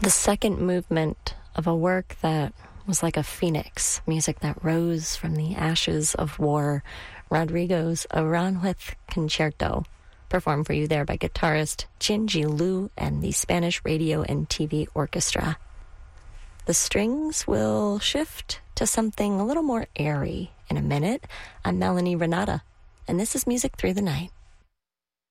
the second movement of a work that was like a phoenix, music that rose from the ashes of war, Rodrigo's Aranjuez Concerto, performed for you there by guitarist Jinji Lu and the Spanish Radio and TV Orchestra. The strings will shift to something a little more airy in a minute. I'm Melanie Renata, and this is Music Through the Night.